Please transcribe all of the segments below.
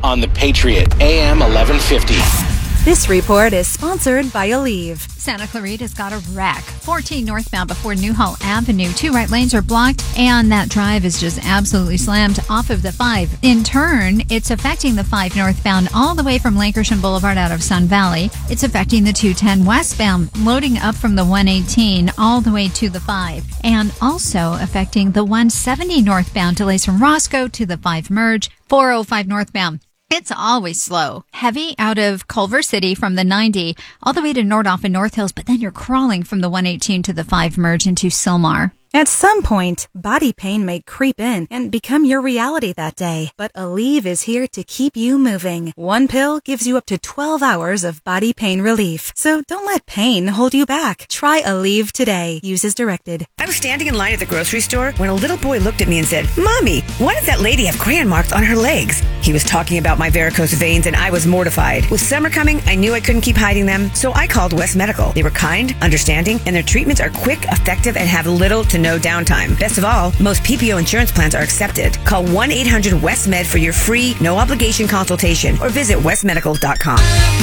on the Patriot, AM 1150. This report is sponsored by Aleve. Santa Clarita's got a wreck. 14 northbound before Newhall Avenue. 2 right lanes are blocked, and that drive is just absolutely slammed off of the 5. In turn, it's affecting the 5 northbound all the way from Lankershim Boulevard out of Sun Valley. It's affecting the 210 westbound, loading up from the 118 all the way to the 5. And also affecting the 170 northbound, delays from Roscoe to the 5 merge. 405 northbound. It's always slow. Heavy out of Culver City from the 90 all the way to Nordhoff and North Hills, but then you're crawling from the 118 to the 5 merge into Sylmar. At some point, body pain may creep in and become your reality that day. But Aleve is here to keep you moving. One pill gives you up to 12 hours of body pain relief. So don't let pain hold you back. Try Aleve today. Use as directed. I was standing in line at the grocery store when a little boy looked at me and said, "Mommy, why does that lady have crayon marks on her legs?" He was talking about my varicose veins, and I was mortified. With summer coming, I knew I couldn't keep hiding them, so I called West Medical. They were kind, understanding, and their treatments are quick, effective, and have little to no downtime. Best of all, most PPO insurance plans are accepted. Call 1-800-WEST-MED for your free, no-obligation consultation or visit westmedical.com.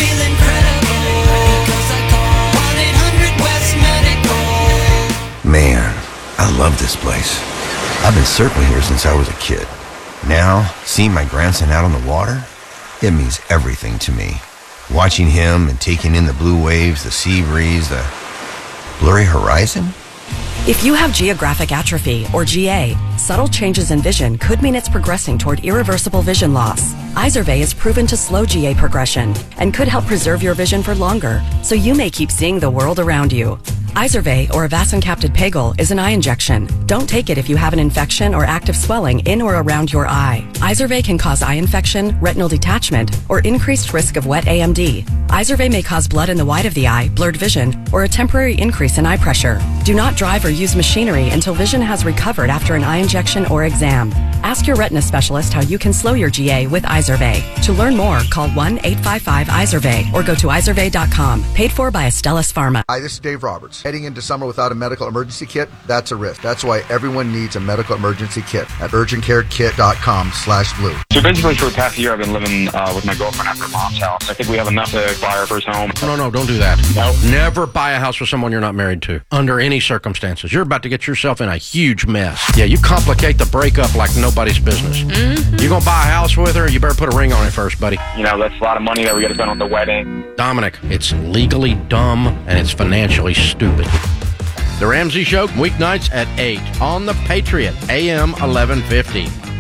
Man, I love this place. I've been surfing here since I was a kid. Now, seeing my grandson out on the water, it means everything to me. Watching him and taking in the blue waves, the sea breeze, the blurry horizon. If you have geographic atrophy, or GA, subtle changes in vision could mean it's progressing toward irreversible vision loss. Izervay is proven to slow GA progression and could help preserve your vision for longer, so you may keep seeing the world around you. Izervay, or avacincaptad pegol, is an eye injection. Don't take it if you have an infection or active swelling in or around your eye. Izervay can cause eye infection, retinal detachment, or increased risk of wet AMD. Izervay may cause blood in the white of the eye, blurred vision, or a temporary increase in eye pressure. Do not drive or use machinery until vision has recovered after an eye injection or exam. Ask your retina specialist how you can slow your GA with Izervay. To learn more, call 1-855-IZERVAY or go to izervay.com. Paid for by Astellas Pharma. Hi, this is Dave Roberts. Heading into summer without a medical emergency kit, that's a risk. That's why everyone needs a medical emergency kit at urgentcarekit.com/blue. So basically for the past year I've been living with my girlfriend at her mom's house. I think we have enough to buy our first home. No, don't do that. Nope. Never buy a house with someone you're not married to, under any circumstances. You're about to get yourself in a huge mess. Yeah, you complicate the breakup like nobody's business. Mm-hmm. You're going to buy a house with her, you better put a ring on it first, buddy. You know, that's a lot of money that we got to spend on the wedding. Dominic, it's legally dumb and it's financially stupid. The Ramsey Show, weeknights at 8 on the Patriot, AM 1150.